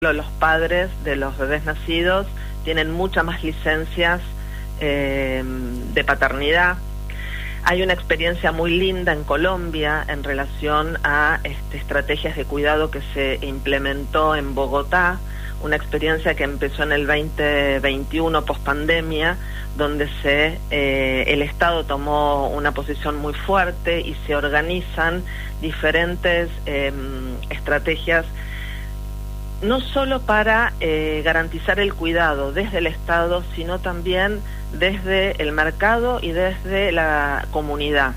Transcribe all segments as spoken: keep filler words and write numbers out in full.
los padres de los bebés nacidos tienen muchas más licencias eh, de paternidad. Hay una experiencia muy linda en Colombia en relación a este, estrategias de cuidado que se implementó en Bogotá, una experiencia que empezó en el veinte veintiuno pospandemia, donde se eh, el Estado tomó una posición muy fuerte y se organizan diferentes eh, estrategias no solo para eh, garantizar el cuidado desde el Estado, sino también desde el mercado y desde la comunidad,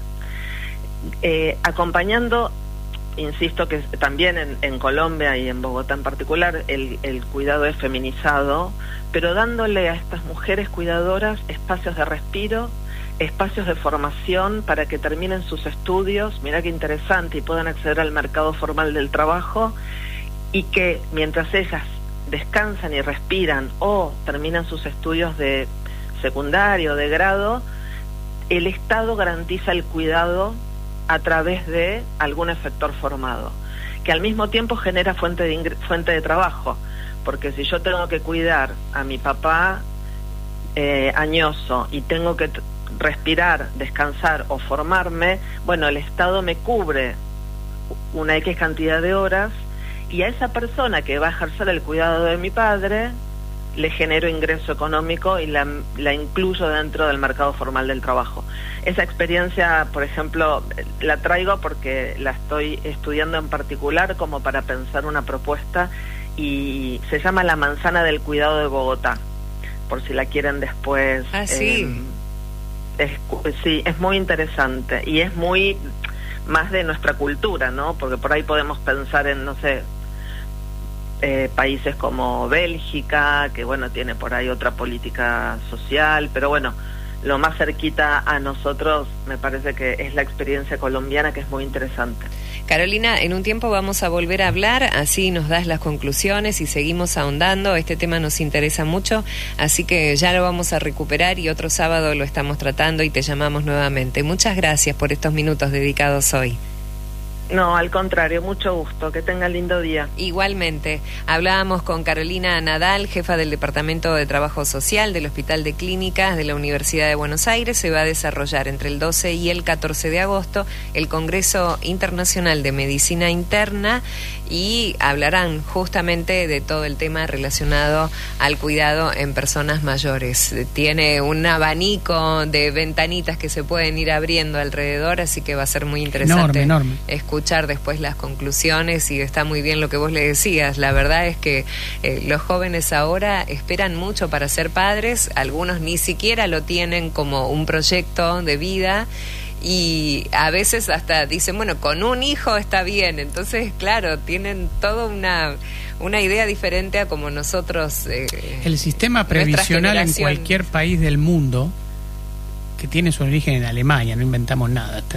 eh, acompañando, insisto que también en, en Colombia y en Bogotá en particular el, el cuidado es feminizado, pero dándole a estas mujeres cuidadoras espacios de respiro, espacios de formación para que terminen sus estudios, mira qué interesante, y puedan acceder al mercado formal del trabajo, y que mientras ellas descansan y respiran o terminan sus estudios de secundario, de grado, el Estado garantiza el cuidado a través de algún efector formado, que al mismo tiempo genera fuente de ingre- fuente de trabajo, porque si yo tengo que cuidar a mi papá eh, añoso y tengo que t- respirar, descansar o formarme, bueno, el Estado me cubre una X cantidad de horas, y a esa persona que va a ejercer el cuidado de mi padre le genero ingreso económico y la, la incluyo dentro del mercado formal del trabajo. Esa experiencia, por ejemplo, la traigo porque la estoy estudiando en particular como para pensar una propuesta, y se llama La Manzana del Cuidado de Bogotá, por si la quieren después. Ah, sí. Eh, es, sí, es muy interesante y es muy más de nuestra cultura, ¿no? Porque por ahí podemos pensar en, no sé, Eh, países como Bélgica, que bueno, tiene por ahí otra política social, pero bueno, lo más cerquita a nosotros me parece que es la experiencia colombiana, que es muy interesante. Carolina, en un tiempo vamos a volver a hablar, así nos das las conclusiones y seguimos ahondando. Este tema nos interesa mucho, así que ya lo vamos a recuperar y otro sábado lo estamos tratando y te llamamos nuevamente. Muchas gracias por estos minutos dedicados hoy. No, al contrario, mucho gusto, que tenga lindo día. Igualmente, hablábamos con Carolina Nadal, jefa del Departamento de Trabajo Social del Hospital de Clínicas de la Universidad de Buenos Aires. Se va a desarrollar entre el doce y el catorce de agosto el Congreso Internacional de Medicina Interna, y hablarán justamente de todo el tema relacionado al cuidado en personas mayores. Tiene un abanico de ventanitas que se pueden ir abriendo alrededor, así que va a ser muy interesante enorme, enorme. escuchar después las conclusiones, y está muy bien lo que vos le decías. La verdad es que eh, los jóvenes ahora esperan mucho para ser padres, algunos ni siquiera lo tienen como un proyecto de vida, y a veces hasta dicen, bueno, con un hijo está bien. Entonces, claro, tienen toda una una idea diferente a como nosotros. Eh, el sistema previsional en cualquier país del mundo, que tiene su origen en Alemania, no inventamos nada. Está.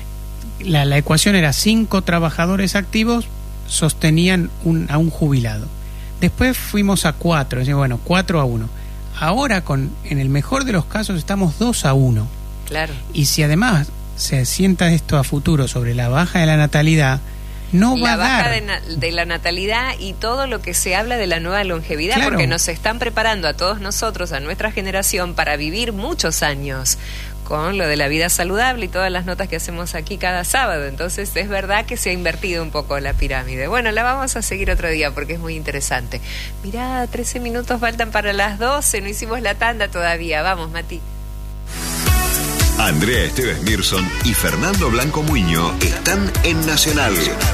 La, la ecuación era cinco trabajadores activos sostenían un, a un jubilado. Después fuimos a cuatro, es decir, bueno, cuatro a uno. Ahora, con en el mejor de los casos, estamos dos a uno. Claro. Y si además se sienta esto a futuro sobre la baja de la natalidad, no va a dar. La baja de, na- de la natalidad y todo lo que se habla de la nueva longevidad, claro, porque nos están preparando a todos nosotros, a nuestra generación, para vivir muchos años, con lo de la vida saludable y todas las notas que hacemos aquí cada sábado. Entonces es verdad que se ha invertido un poco la pirámide. Bueno, la vamos a seguir otro día porque es muy interesante. Mirá, trece minutos faltan para las doce, no hicimos la tanda todavía. Vamos, Mati. Andrea Esteves Mirson y Fernando Blanco Muiño están en Nacional,